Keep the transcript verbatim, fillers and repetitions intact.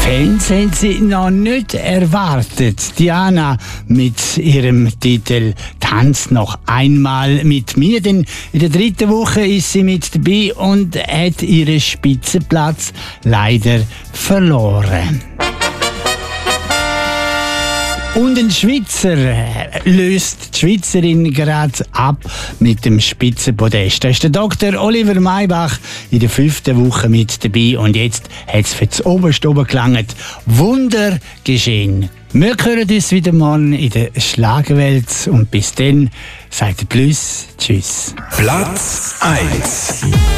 Fans haben sie noch nicht erwartet. Diana mit ihrem Titel «Tanz noch einmal mit mir». Denn in der dritten Woche ist sie mit dabei und hat ihren Spitzenplatz leider verloren. Und ein Schweizer löst die Schweizerin gerade ab mit dem Spitzenpodest. Da ist der Doktor Oliver Maybach in der fünften Woche mit dabei und jetzt hat es für das Oberste oben gelangt. Wunder geschehen. Wir hören uns wieder morgen in der Schlagerwelt und bis dann sagt Plus, tschüss. Platz eins.